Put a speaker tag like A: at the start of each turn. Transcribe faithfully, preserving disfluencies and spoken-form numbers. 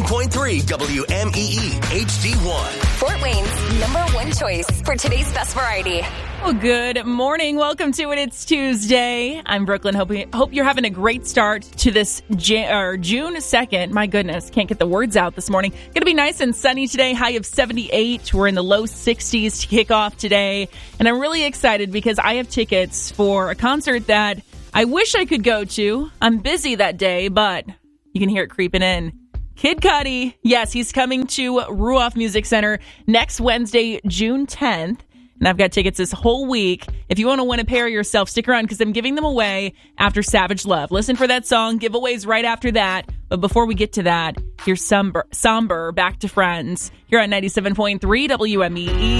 A: point three W M E E H D one.
B: Fort Wayne's number one choice for today's best variety.
C: Well, good morning. Welcome to it. It's Tuesday. I'm Brooklyn. Hope, hope you're having a great start to this Jan- or June second. My goodness, can't get the words out this morning. Going to be nice and sunny today. High of seventy-eight. We're in the low sixties to kick off today. And I'm really excited because I have tickets for a concert that I wish I could go to. I'm busy that day, but you can hear it creeping in. Kid Cudi. Yes, he's coming to Ruoff Music Center next Wednesday, June tenth. And I've got tickets this whole week. If you want to win a pair yourself, stick around because I'm giving them away after Savage Love. Listen for that song. Giveaways right after that. But before we get to that, here's Somber, Somber Back to Friends. Here on ninety-seven point three W M E E.